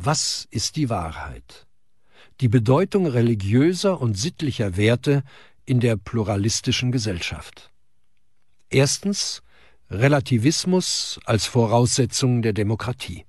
Was ist die Wahrheit? Die Bedeutung religiöser und sittlicher Werte in der pluralistischen Gesellschaft. Erstens Relativismus als Voraussetzung der Demokratie.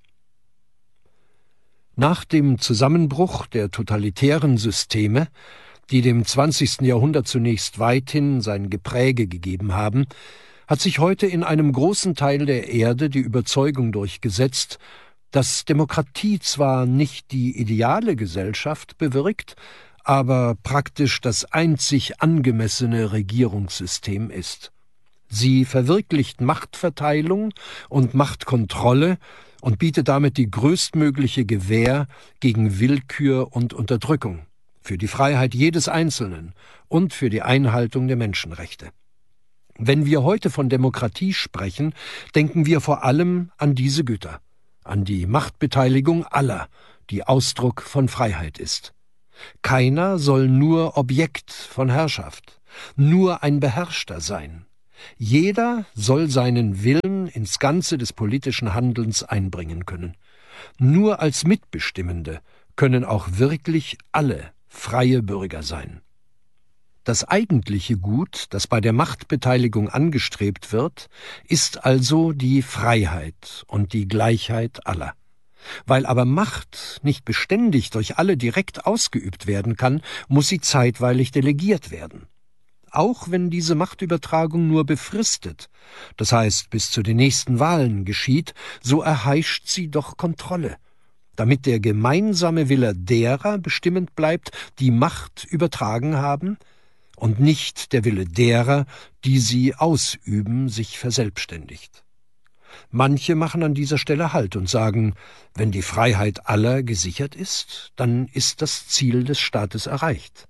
Nach dem Zusammenbruch der totalitären Systeme, die dem 20. Jahrhundert zunächst weithin sein Gepräge gegeben haben, hat sich heute in einem großen Teil der Erde die Überzeugung durchgesetzt, dass Demokratie zwar nicht die ideale Gesellschaft bewirkt, aber praktisch das einzig angemessene Regierungssystem ist. Sie verwirklicht Machtverteilung und Machtkontrolle und bietet damit die größtmögliche Gewähr gegen Willkür und Unterdrückung, für die Freiheit jedes Einzelnen und für die Einhaltung der Menschenrechte. Wenn wir heute von Demokratie sprechen, denken wir vor allem an diese Güter, an die Machtbeteiligung aller, die Ausdruck von Freiheit ist. Keiner soll nur Objekt von Herrschaft, nur ein Beherrschter sein. Jeder soll seinen Willen ins Ganze des politischen Handelns einbringen können. Nur als Mitbestimmende können auch wirklich alle freie Bürger sein. Das eigentliche Gut, das bei der Machtbeteiligung angestrebt wird, ist also die Freiheit und die Gleichheit aller. Weil aber Macht nicht beständig durch alle direkt ausgeübt werden kann, muss sie zeitweilig delegiert werden. Auch wenn diese Machtübertragung nur befristet, das heißt bis zu den nächsten Wahlen geschieht, so erheischt sie doch Kontrolle, damit der gemeinsame Wille derer bestimmend bleibt, die Macht übertragen haben, und nicht der Wille derer, die sie ausüben, sich verselbstständigt. Manche machen an dieser Stelle Halt und sagen, wenn die Freiheit aller gesichert ist, dann ist das Ziel des Staates erreicht.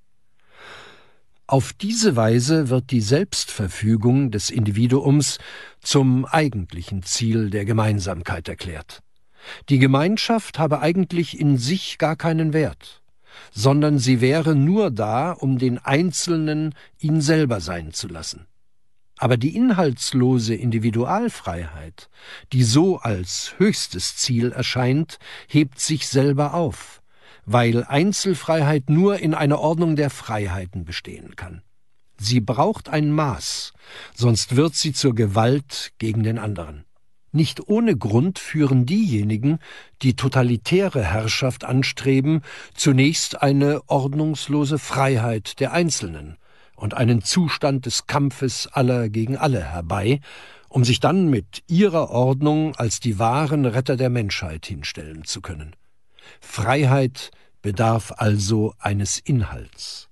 Auf diese Weise wird die Selbstverfügung des Individuums zum eigentlichen Ziel der Gemeinsamkeit erklärt. Die Gemeinschaft habe eigentlich in sich gar keinen Wert, sondern sie wäre nur da, um den Einzelnen ihn selber sein zu lassen. Aber die inhaltslose Individualfreiheit, die so als höchstes Ziel erscheint, hebt sich selber auf, weil Einzelfreiheit nur in einer Ordnung der Freiheiten bestehen kann. Sie braucht ein Maß, sonst wird sie zur Gewalt gegen den anderen. Nicht ohne Grund führen diejenigen, die totalitäre Herrschaft anstreben, zunächst eine ordnungslose Freiheit der Einzelnen und einen Zustand des Kampfes aller gegen alle herbei, um sich dann mit ihrer Ordnung als die wahren Retter der Menschheit hinstellen zu können. Freiheit bedarf also eines Inhalts.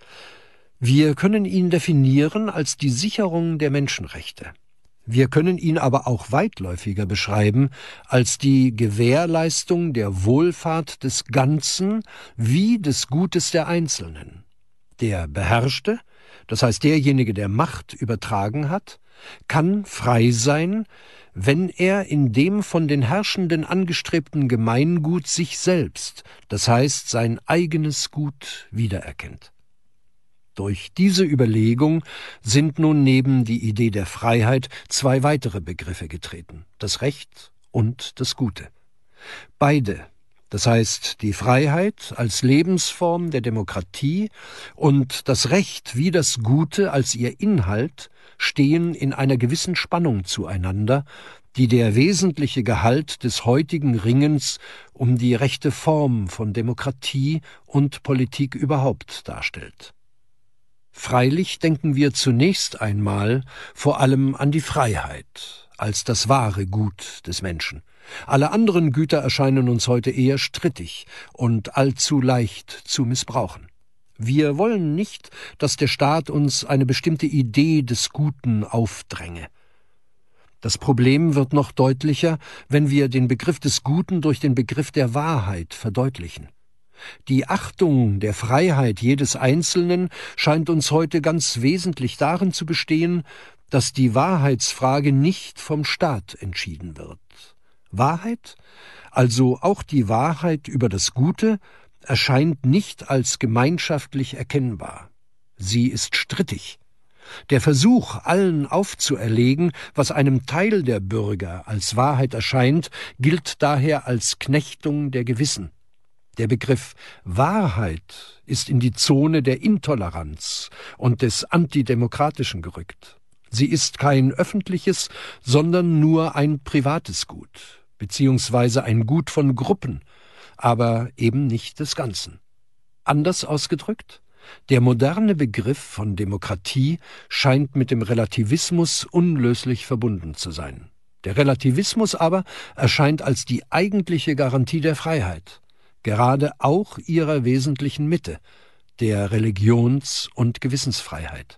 Wir können ihn definieren als die Sicherung der Menschenrechte. Wir können ihn aber auch weitläufiger beschreiben als die Gewährleistung der Wohlfahrt des Ganzen wie des Gutes der Einzelnen. Der Beherrschte, das heißt derjenige, der Macht übertragen hat, kann frei sein, wenn er in dem von den Herrschenden angestrebten Gemeingut sich selbst, das heißt sein eigenes Gut, wiedererkennt. Durch diese Überlegung sind nun neben die Idee der Freiheit zwei weitere Begriffe getreten, das Recht und das Gute. Beide, das heißt die Freiheit als Lebensform der Demokratie und das Recht wie das Gute als ihr Inhalt, stehen in einer gewissen Spannung zueinander, die der wesentliche Gehalt des heutigen Ringens um die rechte Form von Demokratie und Politik überhaupt darstellt. Freilich denken wir zunächst einmal vor allem an die Freiheit als das wahre Gut des Menschen. Alle anderen Güter erscheinen uns heute eher strittig und allzu leicht zu missbrauchen. Wir wollen nicht, dass der Staat uns eine bestimmte Idee des Guten aufdränge. Das Problem wird noch deutlicher, wenn wir den Begriff des Guten durch den Begriff der Wahrheit verdeutlichen. Die Achtung der Freiheit jedes Einzelnen scheint uns heute ganz wesentlich darin zu bestehen, dass die Wahrheitsfrage nicht vom Staat entschieden wird. Wahrheit, also auch die Wahrheit über das Gute, erscheint nicht als gemeinschaftlich erkennbar. Sie ist strittig. Der Versuch, allen aufzuerlegen, was einem Teil der Bürger als Wahrheit erscheint, gilt daher als Knechtung der Gewissen. Der Begriff Wahrheit ist in die Zone der Intoleranz und des Antidemokratischen gerückt. Sie ist kein öffentliches, sondern nur ein privates Gut, beziehungsweise ein Gut von Gruppen, aber eben nicht des Ganzen. Anders ausgedrückt: Der moderne Begriff von Demokratie scheint mit dem Relativismus unlöslich verbunden zu sein. Der Relativismus aber erscheint als die eigentliche Garantie der Freiheit, gerade auch ihrer wesentlichen Mitte, der Religions- und Gewissensfreiheit.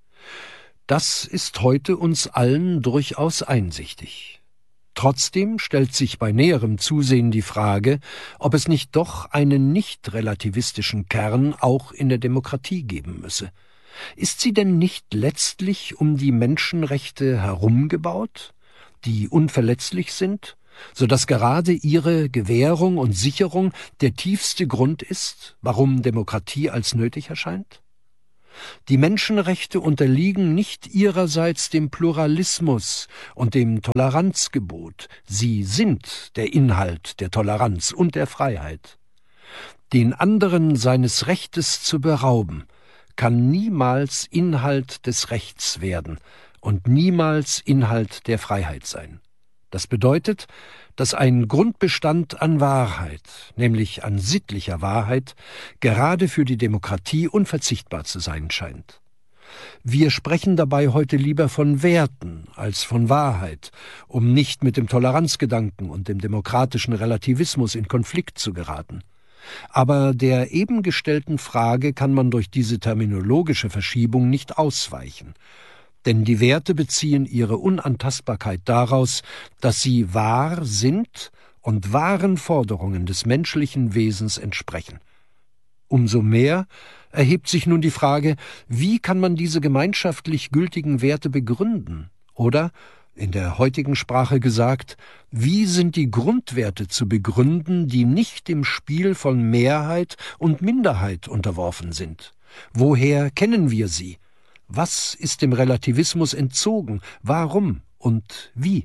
Das ist heute uns allen durchaus einsichtig. Trotzdem stellt sich bei näherem Zusehen die Frage, ob es nicht doch einen nicht-relativistischen Kern auch in der Demokratie geben müsse. Ist sie denn nicht letztlich um die Menschenrechte herumgebaut, die unverletzlich sind, so dass gerade ihre Gewährung und Sicherung der tiefste Grund ist, warum Demokratie als nötig erscheint? Die Menschenrechte unterliegen nicht ihrerseits dem Pluralismus und dem Toleranzgebot. Sie sind der Inhalt der Toleranz und der Freiheit. Den anderen seines Rechtes zu berauben, kann niemals Inhalt des Rechts werden und niemals Inhalt der Freiheit sein. Das bedeutet, dass ein Grundbestand an Wahrheit, nämlich an sittlicher Wahrheit, gerade für die Demokratie unverzichtbar zu sein scheint. Wir sprechen dabei heute lieber von Werten als von Wahrheit, um nicht mit dem Toleranzgedanken und dem demokratischen Relativismus in Konflikt zu geraten. Aber der eben gestellten Frage kann man durch diese terminologische Verschiebung nicht ausweichen. Denn die Werte beziehen ihre Unantastbarkeit daraus, dass sie wahr sind und wahren Forderungen des menschlichen Wesens entsprechen. Umso mehr erhebt sich nun die Frage, wie kann man diese gemeinschaftlich gültigen Werte begründen? Oder, in der heutigen Sprache gesagt, wie sind die Grundwerte zu begründen, die nicht dem Spiel von Mehrheit und Minderheit unterworfen sind? Woher kennen wir sie? Was ist dem Relativismus entzogen? Warum und wie?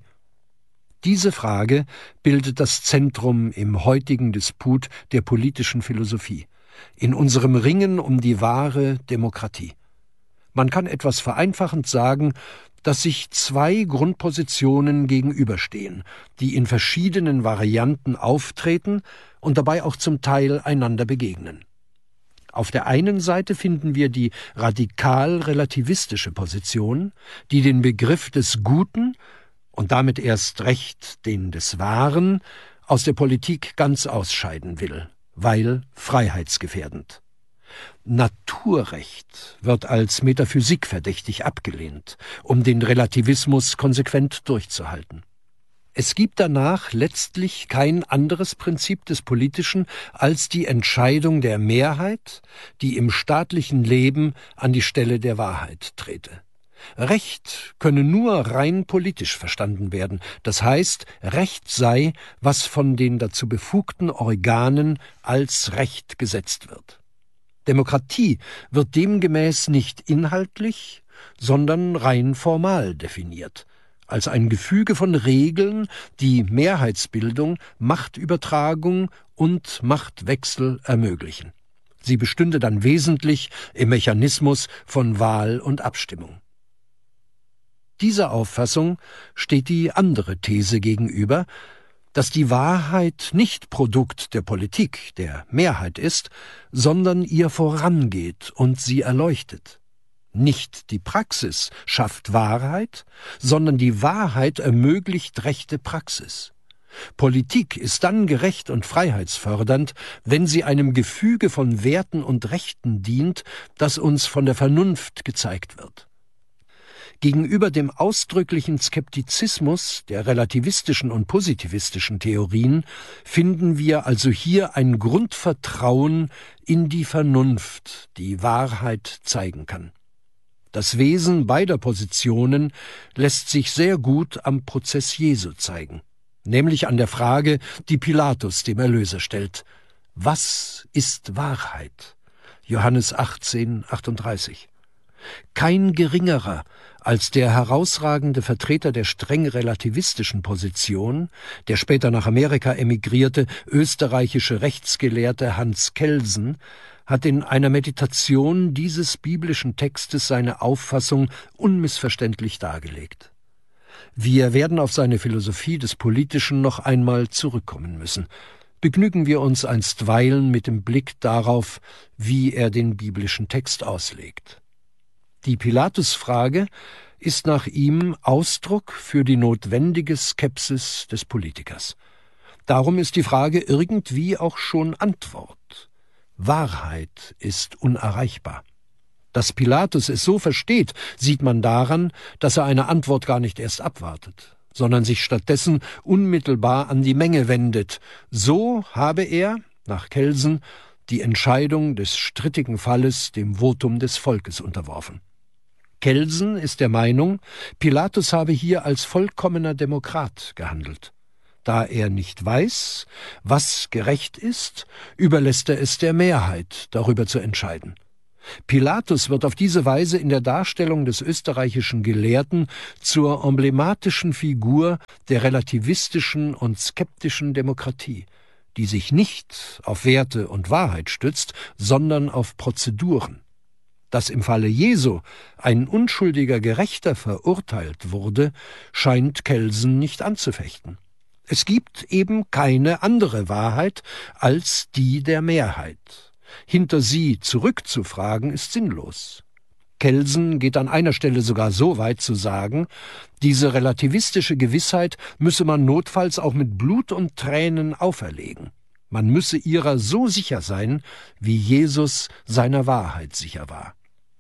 Diese Frage bildet das Zentrum im heutigen Disput der politischen Philosophie, in unserem Ringen um die wahre Demokratie. Man kann etwas vereinfachend sagen, dass sich zwei Grundpositionen gegenüberstehen, die in verschiedenen Varianten auftreten und dabei auch zum Teil einander begegnen. Auf der einen Seite finden wir die radikal-relativistische Position, die den Begriff des Guten und damit erst recht den des Wahren aus der Politik ganz ausscheiden will, weil freiheitsgefährdend. Naturrecht wird als Metaphysik verdächtig abgelehnt, um den Relativismus konsequent durchzuhalten. Es gibt danach letztlich kein anderes Prinzip des Politischen als die Entscheidung der Mehrheit, die im staatlichen Leben an die Stelle der Wahrheit trete. Recht könne nur rein politisch verstanden werden, das heißt, Recht sei, was von den dazu befugten Organen als Recht gesetzt wird. Demokratie wird demgemäß nicht inhaltlich, sondern rein formal definiert, als ein Gefüge von Regeln, die Mehrheitsbildung, Machtübertragung und Machtwechsel ermöglichen. Sie bestünde dann wesentlich im Mechanismus von Wahl und Abstimmung. Dieser Auffassung steht die andere These gegenüber, dass die Wahrheit nicht Produkt der Politik, der Mehrheit ist, sondern ihr vorangeht und sie erleuchtet. Nicht die Praxis schafft Wahrheit, sondern die Wahrheit ermöglicht rechte Praxis. Politik ist dann gerecht und freiheitsfördernd, wenn sie einem Gefüge von Werten und Rechten dient, das uns von der Vernunft gezeigt wird. Gegenüber dem ausdrücklichen Skeptizismus der relativistischen und positivistischen Theorien finden wir also hier ein Grundvertrauen in die Vernunft, die Wahrheit zeigen kann. Das Wesen beider Positionen lässt sich sehr gut am Prozess Jesu zeigen, nämlich an der Frage, die Pilatus dem Erlöser stellt: Was ist Wahrheit? Johannes 18, 38. Kein geringerer als der herausragende Vertreter der streng relativistischen Position, der später nach Amerika emigrierte, österreichische Rechtsgelehrte Hans Kelsen, hat in einer Meditation dieses biblischen Textes seine Auffassung unmissverständlich dargelegt. Wir werden auf seine Philosophie des Politischen noch einmal zurückkommen müssen. Begnügen wir uns einstweilen mit dem Blick darauf, wie er den biblischen Text auslegt. Die Pilatus-Frage ist nach ihm Ausdruck für die notwendige Skepsis des Politikers. Darum ist die Frage irgendwie auch schon Antwort. Wahrheit ist unerreichbar. Dass Pilatus es so versteht, sieht man daran, dass er eine Antwort gar nicht erst abwartet, sondern sich stattdessen unmittelbar an die Menge wendet. So habe er, nach Kelsen, die Entscheidung des strittigen Falles dem Votum des Volkes unterworfen. Kelsen ist der Meinung, Pilatus habe hier als vollkommener Demokrat gehandelt. Da er nicht weiß, was gerecht ist, überlässt er es der Mehrheit, darüber zu entscheiden. Pilatus wird auf diese Weise in der Darstellung des österreichischen Gelehrten zur emblematischen Figur der relativistischen und skeptischen Demokratie, die sich nicht auf Werte und Wahrheit stützt, sondern auf Prozeduren. Dass im Falle Jesu ein unschuldiger Gerechter verurteilt wurde, scheint Kelsen nicht anzufechten. Es gibt eben keine andere Wahrheit als die der Mehrheit. Hinter sie zurückzufragen ist sinnlos. Kelsen geht an einer Stelle sogar so weit zu sagen, diese relativistische Gewissheit müsse man notfalls auch mit Blut und Tränen auferlegen. Man müsse ihrer so sicher sein, wie Jesus seiner Wahrheit sicher war.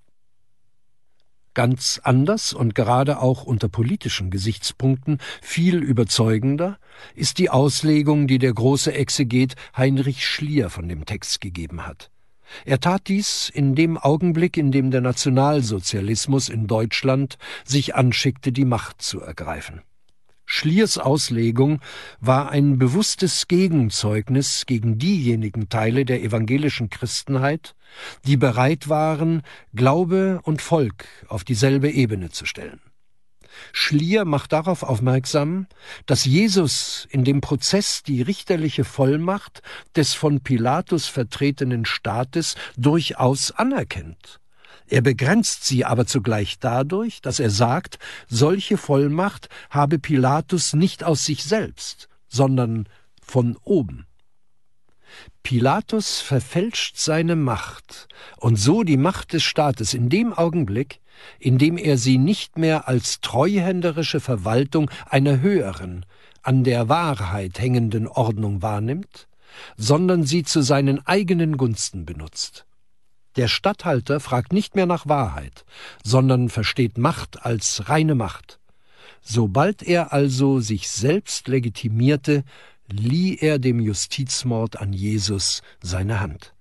Ganz anders und gerade auch unter politischen Gesichtspunkten viel überzeugender ist die Auslegung, die der große Exeget Heinrich Schlier von dem Text gegeben hat. Er tat dies in dem Augenblick, in dem der Nationalsozialismus in Deutschland sich anschickte, die Macht zu ergreifen. Schliers Auslegung war ein bewusstes Gegenzeugnis gegen diejenigen Teile der evangelischen Christenheit, die bereit waren, Glaube und Volk auf dieselbe Ebene zu stellen. Schlier macht darauf aufmerksam, dass Jesus in dem Prozess die richterliche Vollmacht des von Pilatus vertretenen Staates durchaus anerkennt. Er begrenzt sie aber zugleich dadurch, dass er sagt, solche Vollmacht habe Pilatus nicht aus sich selbst, sondern von oben. Pilatus verfälscht seine Macht und so die Macht des Staates in dem Augenblick, in dem er sie nicht mehr als treuhänderische Verwaltung einer höheren, an der Wahrheit hängenden Ordnung wahrnimmt, sondern sie zu seinen eigenen Gunsten benutzt. Der Statthalter fragt nicht mehr nach Wahrheit, sondern versteht Macht als reine Macht. Sobald er also sich selbst legitimierte, lieh er dem Justizmord an Jesus seine Hand.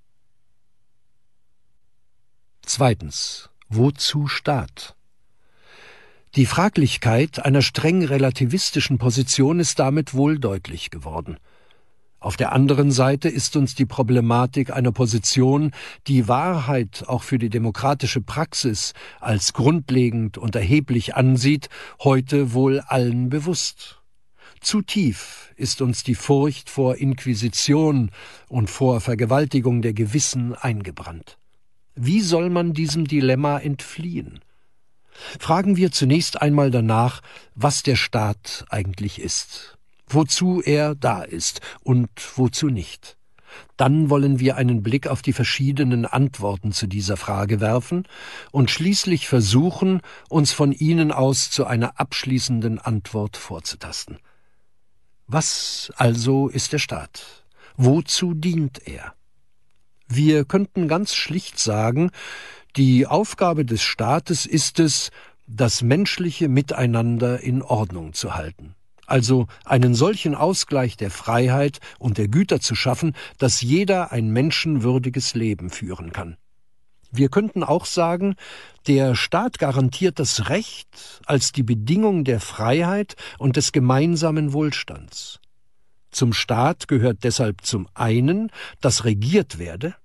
Zweitens. Wozu Staat? Die Fraglichkeit einer streng relativistischen Position ist damit wohl deutlich geworden. Auf der anderen Seite ist uns die Problematik einer Position, die Wahrheit auch für die demokratische Praxis als grundlegend und erheblich ansieht, heute wohl allen bewusst. Zu tief ist uns die Furcht vor Inquisition und vor Vergewaltigung der Gewissen eingebrannt. Wie soll man diesem Dilemma entfliehen? Fragen wir zunächst einmal danach, was der Staat eigentlich ist, wozu er da ist und wozu nicht. Dann wollen wir einen Blick auf die verschiedenen Antworten zu dieser Frage werfen und schließlich versuchen, uns von ihnen aus zu einer abschließenden Antwort vorzutasten. Was also ist der Staat? Wozu dient er? Wir könnten ganz schlicht sagen, die Aufgabe des Staates ist es, das menschliche Miteinander in Ordnung zu halten. Also einen solchen Ausgleich der Freiheit und der Güter zu schaffen, dass jeder ein menschenwürdiges Leben führen kann. Wir könnten auch sagen, der Staat garantiert das Recht als die Bedingung der Freiheit und des gemeinsamen Wohlstands. Zum Staat gehört deshalb zum einen, dass regiert werde,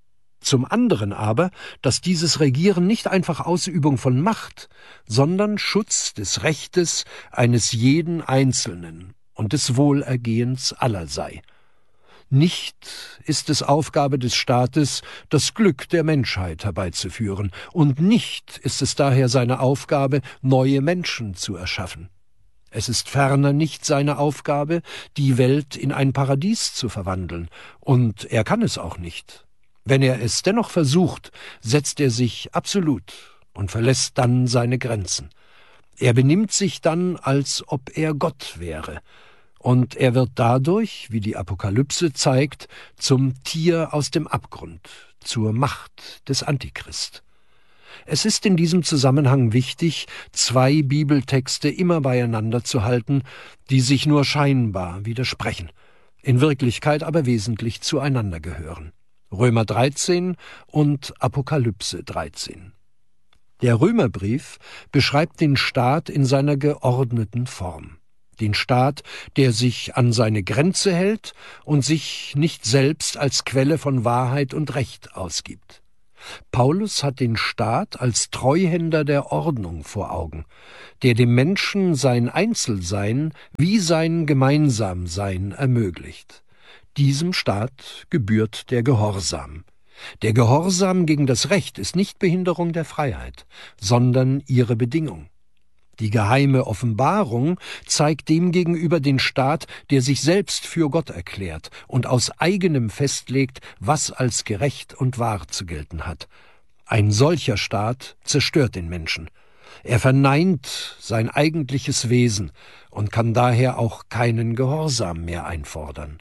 Zum anderen aber, dass dieses Regieren nicht einfach Ausübung von Macht, sondern Schutz des Rechtes eines jeden Einzelnen und des Wohlergehens aller sei. Nicht ist es Aufgabe des Staates, das Glück der Menschheit herbeizuführen, und nicht ist es daher seine Aufgabe, neue Menschen zu erschaffen. Es ist ferner nicht seine Aufgabe, die Welt in ein Paradies zu verwandeln, und er kann es auch nicht. Wenn er es dennoch versucht, setzt er sich absolut und verlässt dann seine Grenzen. Er benimmt sich dann, als ob er Gott wäre, und er wird dadurch, wie die Apokalypse zeigt, zum Tier aus dem Abgrund, zur Macht des Antichrist. Es ist in diesem Zusammenhang wichtig, zwei Bibeltexte immer beieinander zu halten, die sich nur scheinbar widersprechen, in Wirklichkeit aber wesentlich zueinander gehören. Römer 13 und Apokalypse 13. Der Römerbrief beschreibt den Staat in seiner geordneten Form. Den Staat, der sich an seine Grenze hält und sich nicht selbst als Quelle von Wahrheit und Recht ausgibt. Paulus hat den Staat als Treuhänder der Ordnung vor Augen, der dem Menschen sein Einzelsein wie sein Gemeinsamsein ermöglicht. Diesem Staat gebührt der Gehorsam. Der Gehorsam gegen das Recht ist nicht Behinderung der Freiheit, sondern ihre Bedingung. Die geheime Offenbarung zeigt demgegenüber den Staat, der sich selbst für Gott erklärt und aus eigenem festlegt, was als gerecht und wahr zu gelten hat. Ein solcher Staat zerstört den Menschen. Er verneint sein eigentliches Wesen und kann daher auch keinen Gehorsam mehr einfordern.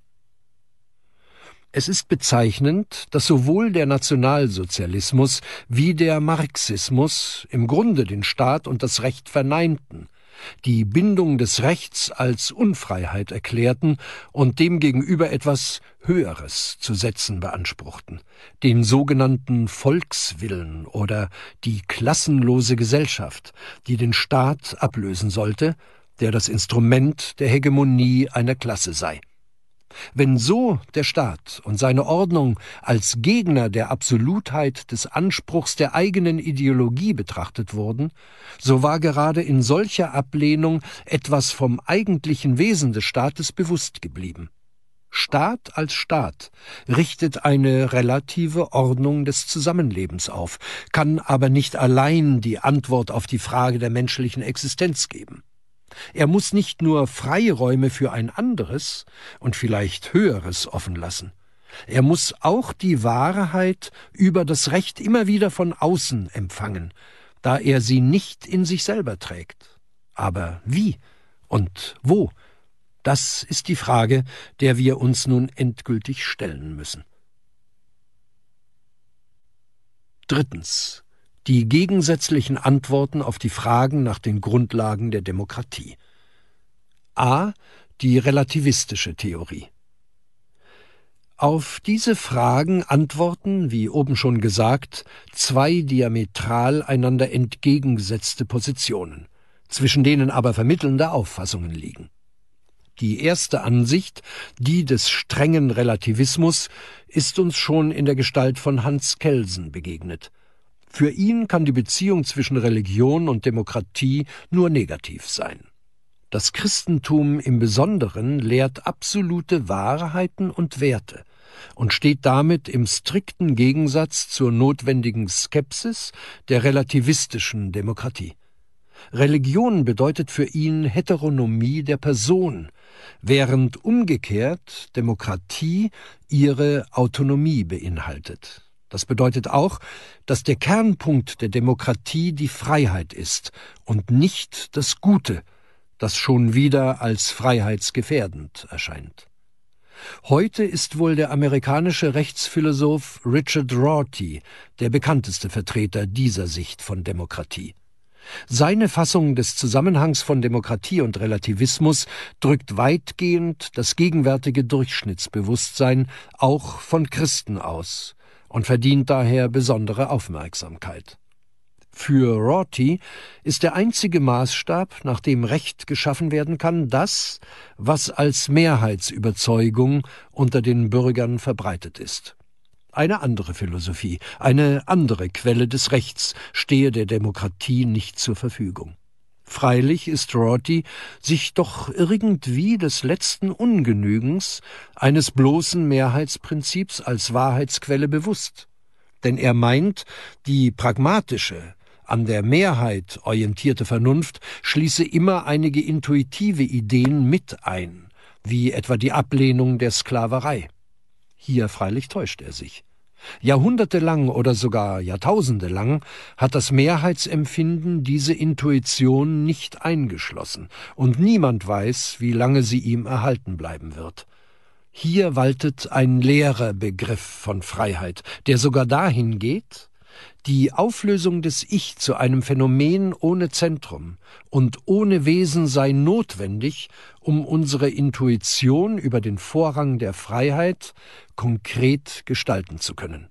Es ist bezeichnend, dass sowohl der Nationalsozialismus wie der Marxismus im Grunde den Staat und das Recht verneinten, die Bindung des Rechts als Unfreiheit erklärten und demgegenüber etwas Höheres zu setzen beanspruchten, den sogenannten Volkswillen oder die klassenlose Gesellschaft, die den Staat ablösen sollte, der das Instrument der Hegemonie einer Klasse sei. Wenn so der Staat und seine Ordnung als Gegner der Absolutheit des Anspruchs der eigenen Ideologie betrachtet wurden, so war gerade in solcher Ablehnung etwas vom eigentlichen Wesen des Staates bewusst geblieben. Staat als Staat richtet eine relative Ordnung des Zusammenlebens auf, kann aber nicht allein die Antwort auf die Frage der menschlichen Existenz geben. Er muss nicht nur Freiräume für ein anderes und vielleicht Höheres offen lassen. Er muss auch die Wahrheit über das Recht immer wieder von außen empfangen, da er sie nicht in sich selber trägt. Aber wie und wo? Das ist die Frage, der wir uns nun endgültig stellen müssen. Drittens. Die gegensätzlichen Antworten auf die Fragen nach den Grundlagen der Demokratie. A. Die relativistische Theorie. Auf diese Fragen antworten, wie oben schon gesagt, zwei diametral einander entgegengesetzte Positionen, zwischen denen aber vermittelnde Auffassungen liegen. Die erste Ansicht, die des strengen Relativismus, ist uns schon in der Gestalt von Hans Kelsen begegnet. Für ihn kann die Beziehung zwischen Religion und Demokratie nur negativ sein. Das Christentum im Besonderen lehrt absolute Wahrheiten und Werte und steht damit im strikten Gegensatz zur notwendigen Skepsis der relativistischen Demokratie. Religion bedeutet für ihn Heteronomie der Person, während umgekehrt Demokratie ihre Autonomie beinhaltet. Das bedeutet auch, dass der Kernpunkt der Demokratie die Freiheit ist und nicht das Gute, das schon wieder als freiheitsgefährdend erscheint. Heute ist wohl der amerikanische Rechtsphilosoph Richard Rorty der bekannteste Vertreter dieser Sicht von Demokratie. Seine Fassung des Zusammenhangs von Demokratie und Relativismus drückt weitgehend das gegenwärtige Durchschnittsbewusstsein auch von Christen aus und verdient daher besondere Aufmerksamkeit. Für Rorty ist der einzige Maßstab, nach dem Recht geschaffen werden kann, das, was als Mehrheitsüberzeugung unter den Bürgern verbreitet ist. Eine andere Philosophie, eine andere Quelle des Rechts stehe der Demokratie nicht zur Verfügung. Freilich ist Rorty sich doch irgendwie des letzten Ungenügens eines bloßen Mehrheitsprinzips als Wahrheitsquelle bewusst. Denn er meint, die pragmatische, an der Mehrheit orientierte Vernunft schließe immer einige intuitive Ideen mit ein, wie etwa die Ablehnung der Sklaverei. Hier freilich täuscht er sich. Jahrhundertelang oder sogar jahrtausendelang hat das Mehrheitsempfinden diese Intuition nicht eingeschlossen, und niemand weiß, wie lange sie ihm erhalten bleiben wird. Hier waltet ein leerer Begriff von Freiheit, der sogar dahin geht, die Auflösung des Ich zu einem Phänomen ohne Zentrum und ohne Wesen sei notwendig, um unsere Intuition über den Vorrang der Freiheit konkret gestalten zu können.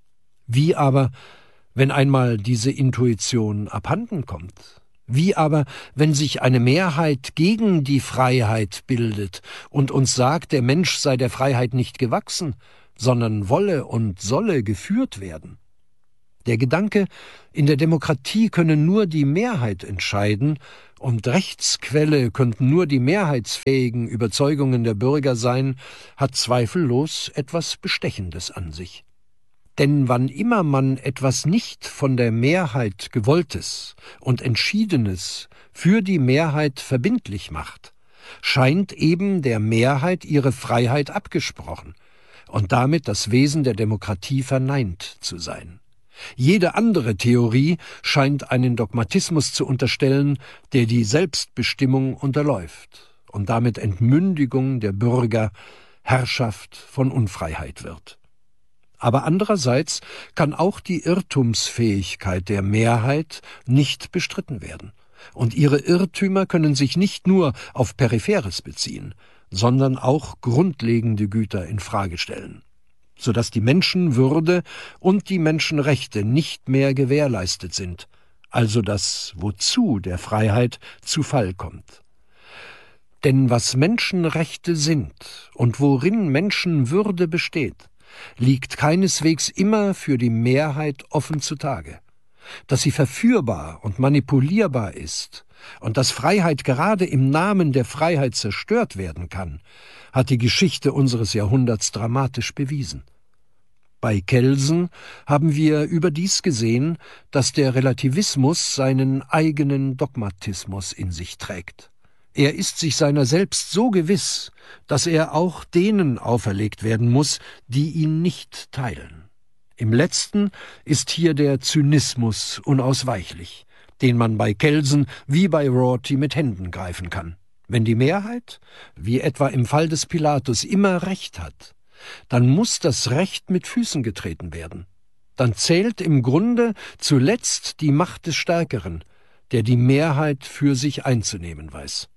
Wie aber, wenn einmal diese Intuition abhanden kommt? Wie aber, wenn sich eine Mehrheit gegen die Freiheit bildet und uns sagt, der Mensch sei der Freiheit nicht gewachsen, sondern wolle und solle geführt werden? Der Gedanke, in der Demokratie könne nur die Mehrheit entscheiden und Rechtsquelle könnten nur die mehrheitsfähigen Überzeugungen der Bürger sein, hat zweifellos etwas Bestechendes an sich. Denn wann immer man etwas nicht von der Mehrheit Gewolltes und Entschiedenes für die Mehrheit verbindlich macht, scheint eben der Mehrheit ihre Freiheit abgesprochen und damit das Wesen der Demokratie verneint zu sein. Jede andere Theorie scheint einen Dogmatismus zu unterstellen, der die Selbstbestimmung unterläuft und damit Entmündigung der Bürger, Herrschaft von Unfreiheit wird. Aber andererseits kann auch die Irrtumsfähigkeit der Mehrheit nicht bestritten werden. Und ihre Irrtümer können sich nicht nur auf Peripheres beziehen, sondern auch grundlegende Güter in Frage stellen, sodass die Menschenwürde und die Menschenrechte nicht mehr gewährleistet sind, also das Wozu der Freiheit zu Fall kommt. Denn was Menschenrechte sind und worin Menschenwürde besteht, liegt keineswegs immer für die Mehrheit offen zutage. Dass sie verführbar und manipulierbar ist und dass Freiheit gerade im Namen der Freiheit zerstört werden kann, hat die Geschichte unseres Jahrhunderts dramatisch bewiesen. Bei Kelsen haben wir überdies gesehen, dass der Relativismus seinen eigenen Dogmatismus in sich trägt. Er ist sich seiner selbst so gewiss, dass er auch denen auferlegt werden muss, die ihn nicht teilen. Im Letzten ist hier der Zynismus unausweichlich, den man bei Kelsen wie bei Rorty mit Händen greifen kann. Wenn die Mehrheit, wie etwa im Fall des Pilatus, immer Recht hat, dann muss das Recht mit Füßen getreten werden. Dann zählt im Grunde zuletzt die Macht des Stärkeren, der die Mehrheit für sich einzunehmen weiß.